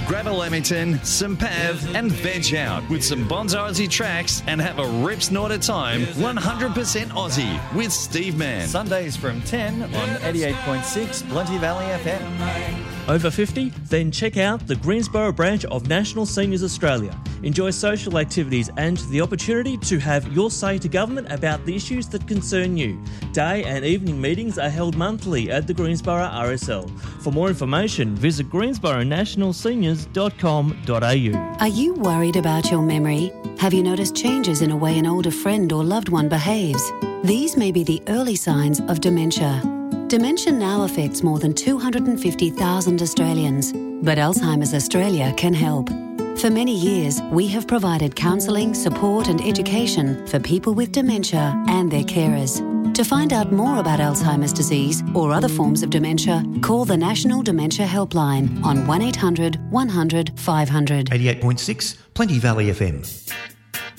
Grab a Lamington, some Pav and veg out with some Bonzo Aussie tracks and have a rip snort of time 100% Aussie with Steve Mann. Sundays from 10 on 88.6 Blenty Valley FM. Over 50? Then check out the Greensboro branch of National Seniors Australia. Enjoy social activities and the opportunity to have your say to government about the issues that concern you. Day and evening meetings are held monthly at the Greensboro RSL. For more information, visit greensboronationalseniors.com.au. Are you worried about your memory? Have you noticed changes in a way an older friend or loved one behaves? These may be the early signs of dementia. Dementia now affects more than 250,000 Australians, but Alzheimer's Australia can help. For many years, we have provided counselling, support and education for people with dementia and their carers. To find out more about Alzheimer's disease or other forms of dementia, call the National Dementia Helpline on 1800 100 500. 88.6 Plenty Valley FM.